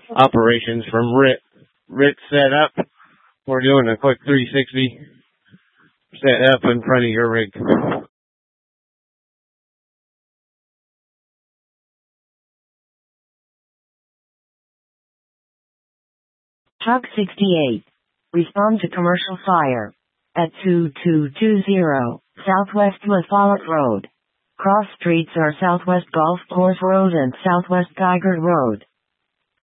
operations from Rick. Rick set up. We're doing a quick 360 set up in front of your rig. Truck 68. Respond to commercial fire. At 2220 Southwest Lafollette Road. Cross streets are Southwest Golf Course Road and Southwest Geiger Road.